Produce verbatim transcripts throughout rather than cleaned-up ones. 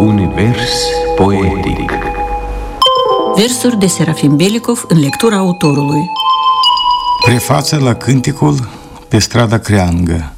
Univers poetic. Versuri de Serafim Belicov în lectura autorului. Prefață la cânticul Pe strada creangă.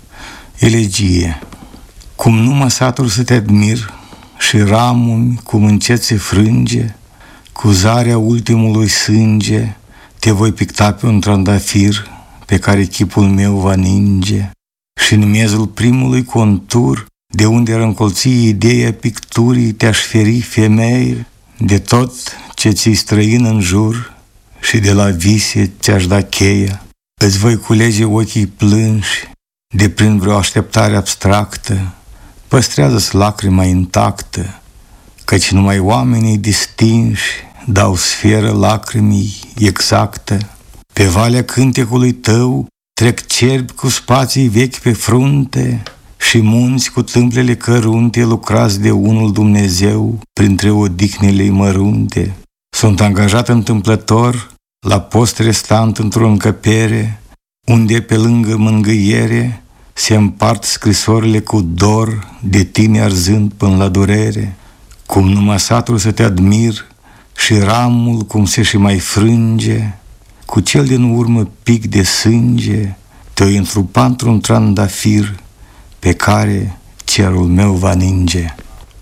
Elegie. Cum nu mă satur să te admir și ramul cum încet se frânge, cu zarea ultimului sânge te voi picta pe un trandafir pe care chipul meu va ninge. Și în miezul primului contur, de unde ar încolți ideea picturii, te-aș feri, femeie, de tot ce ți-i străin în jur și de la vise ți-aș da cheia. Îți voi culege ochii plânși de prin vreo așteptare abstractă, păstrează-ți lacrima intactă, căci numai oamenii distinși dau sferă lacrimii exactă. Pe valea cântecului tău trec cerbi cu spații vechi pe frunte și munți cu tâmplele cărunte lucrați de unul Dumnezeu printre odihnele mărunte. Sunt angajat întâmplător la post restant într-o încăpere, unde pe lângă mângâiere se împart scrisorile cu dor, de tine arzând până la durere. Cum nu mă satur să te admir și ramul cum se și mai frânge, cu cel din urmă pic de sânge te-o întrupa într-un trandafir pe care cerul meu va ninge.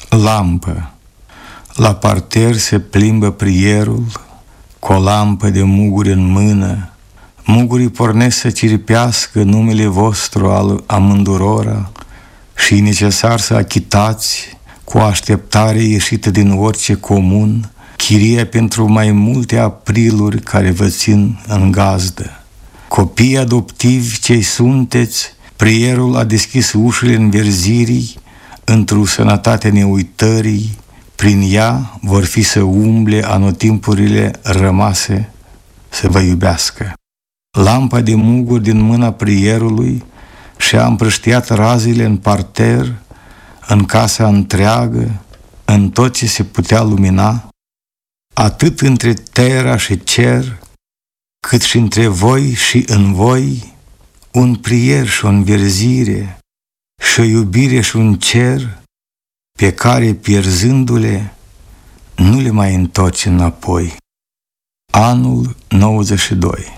Lampă. La parter se plimbă prierul cu o lampă de muguri în mână. Mugurii pornesc să ciripească numele vostru al amândurora și e necesar să achitați cu așteptare ieșită din orice comun chiria pentru mai multe apriluri care vă țin în gazdă. Copii adoptivi cei sunteți, prierul a deschis ușile înverzirii într-o sănătate neuitării, prin ea vor fi să umble anotimpurile rămase să vă iubească. Lampa de muguri din mâna prierului și-a împrăștiat razile în parter, în casa întreagă, în tot ce se putea lumina, atât între terra și cer, cât și între voi și în voi, un prier și o înverzire, și o iubire și un cer, pe care, pierzându-le, nu le mai întorci înapoi. Anul nouăzeci și doi.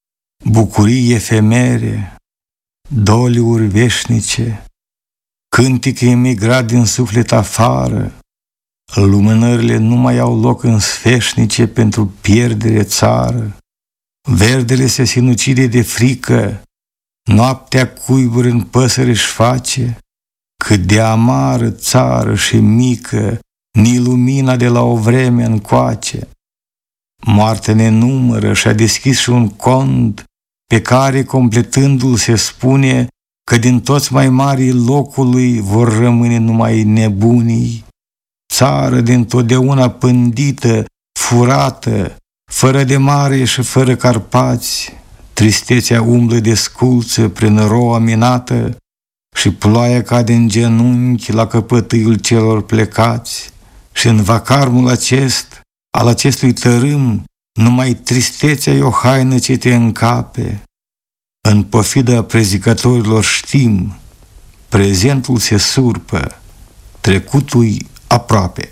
Bucurii efemere, doliuri veșnice, cântic emigrat din suflet afară, lumânările nu mai au loc în sfeșnice pentru pierdere țară, verdele se sinucide de frică, noaptea cuiburi în păsări își face, cât de amară țară și mică, ni lumina de la o vreme încoace. Moartea ne numără și-a deschis și un cont pe care, completându-l, se spune că din toți mai mari locului vor rămâne numai nebunii. Țară dintotdeauna pândită, furată, fără de mare și fără Carpați, tristețea umblă de sculță prin roa minată și ploaia cade în genunchi la căpătâiul celor plecați. Și în vacarmul acest, al acestui tărâm, numai tristețea e o haină ce te încape. În pofida prezicătorilor știm, prezentul se surpă, trecutul aproape.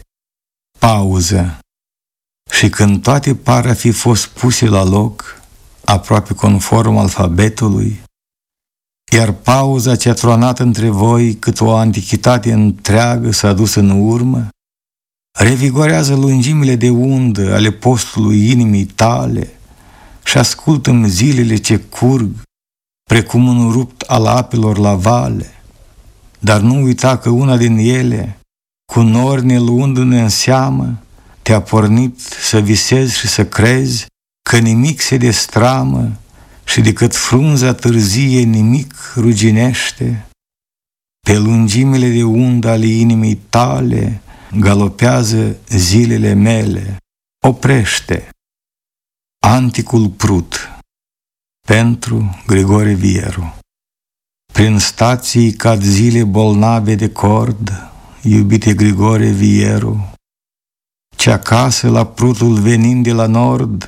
Pauză. Și când toate par a fi fost puse la loc, aproape conform alfabetului, iar pauza ce-a tronat între voi cât o antichitate întreagă s-a dus în urmă, revigorează lungimile de undă ale postului inimii tale și ascultă-mi zilele ce curg, precum un rupt al apelor la vale, dar nu uita că una din ele, cu nori ne luându-ne în seamă, te-a pornit să visezi și să crezi că nimic se destramă și decât frunza târzie nimic ruginește. Pe lungimile de undă ale inimii tale galopează zilele mele. Oprește. Anticul Prut. Pentru Grigore Vieru. Prin stații cad zile bolnave de cord, iubite Grigore Vieru, ce acasă la Prutul venind de la nord,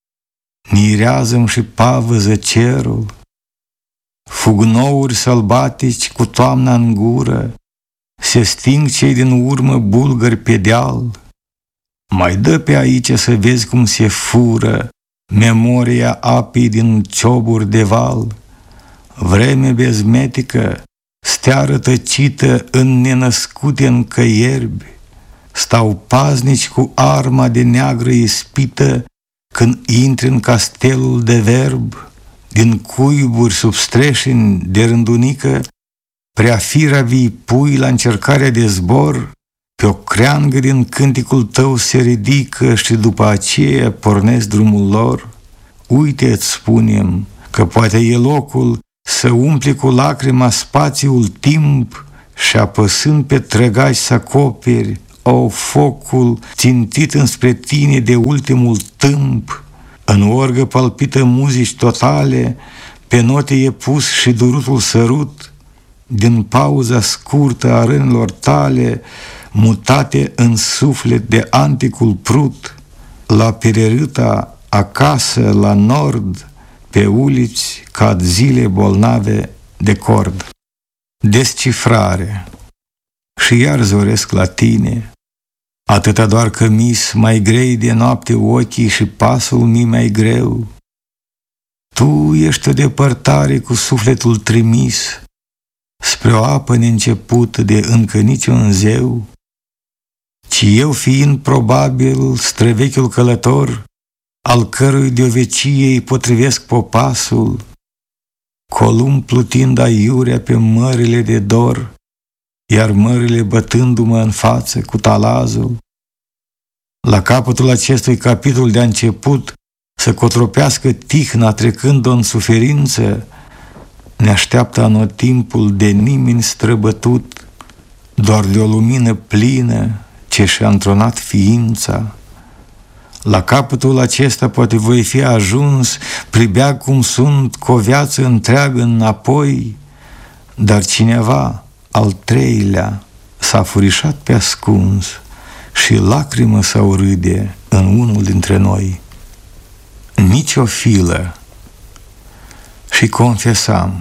nirează-mi și pavăză cerul, fug nouri sălbatici cu toamna în gură, se sting cei din urmă bulgări pe deal. Mai dă pe aici să vezi cum se fură memoria apei din cioburi de val. Vreme bezmetică, stea rătăcită în nenăscute încăierbi, stau paznici cu arma de neagră ispită când intri în castelul de verb. Din cuiburi sub streșini de rândunică, prea firavii pui la încercarea de zbor, pe o creangă din cânticul tău se ridică și după aceea pornesc drumul lor. Uite, îți spunem, că poate e locul să umple cu lacrima spațiul timp și apăsând pe trăgași să acoperi, o, focul țintit înspre tine de ultimul tâmp. În orgă palpită muzici totale, pe note e pus și durutul sărut, din pauza scurtă a rânilor tale, mutate în suflet de anticul prut, la Pererâta, acasă, la nord, pe uliți cad zile bolnave de cord. Descifrare. Și iar zoresc la tine, atâta doar că mis mai grei de noapte ochii și pasul mi mai greu. Tu ești o depărtare cu sufletul trimis spre o apă neîncepută de încă niciun zeu, ci eu fiind probabil străvechiul călător, al cărui de-o vecie îi potrivesc popasul, Columb plutind aiurea pe mările de dor, iar mările bătându-mă în față cu talazul. La capătul acestui capitol de-a început să cotropească tihna trecând-o în suferință, ne așteaptă anotimpul de nimeni străbătut, doar de o lumină plină ce și-a întronat ființa. La capătul acesta poate voi fi ajuns, pribea cum sunt, cu o viață întreagă înapoi, dar cineva, al treilea, s-a furișat pe ascuns și lacrimă sau râde în unul dintre noi. Nici o filă. Și confesam,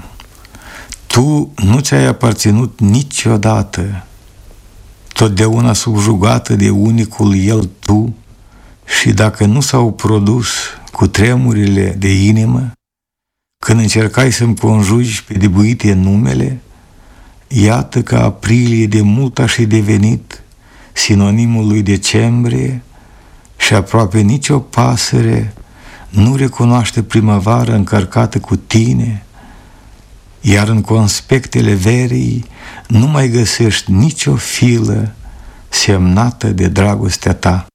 tu nu ți-ai aparținut niciodată, totdeauna subjugată de unicul el tu, și dacă nu s-au produs cu tremurile de inimă, când încercai să-mi conjugi pe dibuite numele, iată că aprilie de mult a și devenit sinonimul lui decembrie și aproape nicio pasăre nu recunoaște primăvară încărcată cu tine, iar în conspectele verii nu mai găsești nicio filă semnată de dragostea ta.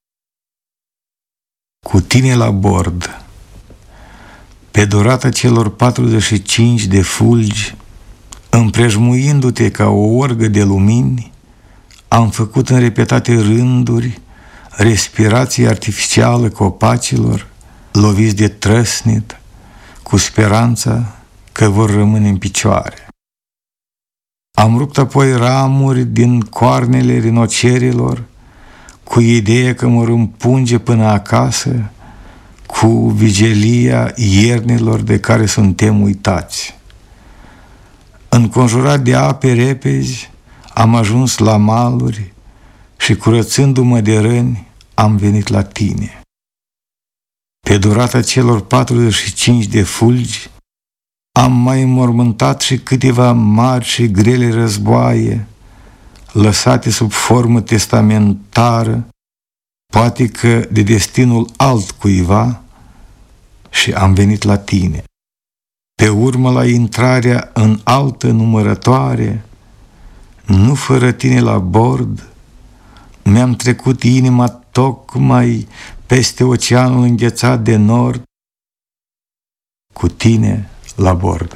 Cu tine la bord, pe durata celor patruzeci și cinci de fulgi, împrejmuindu-te ca o orgă de lumini, am făcut în repetate rânduri respirație artificială copacilor, loviți de trăsnit, cu speranța că vor rămâne în picioare. Am rupt apoi ramuri din coarnele rinocerilor, cu ideea că mă împunge până acasă, cu vigilia iernilor de care suntem uitați. Înconjurat de ape repezi, am ajuns la maluri și, curățându-mă de răni, am venit la tine. Pe durata celor patruzeci și cinci de fulgi, am mai înmormântat și câteva mari și grele războaie, lăsate sub formă testamentară, poate că de destinul altcuiva, și am venit la tine. Pe urmă, la intrarea în altă numărătoare, nu fără tine la bord, mi-am trecut inima tocmai peste oceanul înghețat de nord, cu tine la bord.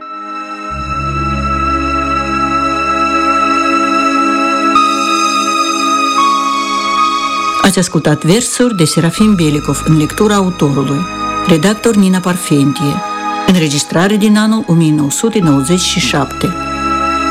Ați ascultat versuri de Serafim Belicov în lectura autorului, redactor Nina Parfentie, înregistrare din anul o mie nouă sute nouăzeci și șapte.